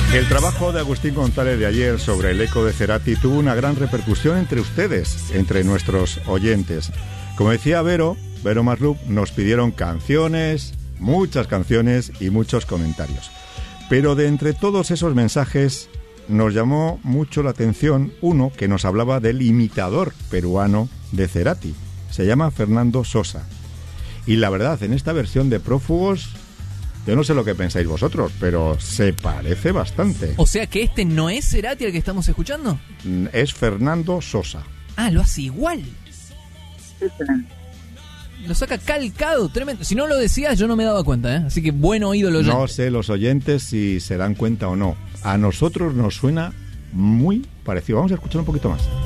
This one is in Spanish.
El trabajo de Agustín González de ayer sobre el eco de Cerati tuvo una gran repercusión entre ustedes, entre nuestros oyentes. Como decía Vero Masrup, nos pidieron canciones, muchas canciones y muchos comentarios. Pero de entre todos esos mensajes nos llamó mucho la atención uno que nos hablaba del imitador peruano de Cerati. Se llama Fernando Sosa. Y la verdad, en esta versión de Prófugos, yo no sé lo que pensáis vosotros, pero se parece bastante. O sea que este no es Cerati el que estamos escuchando. Es Fernando Sosa. Ah, lo hace igual. Lo saca calcado, tremendo. Si no lo decías, yo no me daba cuenta, ¿eh? Así que buen oído los oyentes. No sé los oyentes si se dan cuenta o no. A nosotros nos suena muy parecido. Vamos a escuchar un poquito más.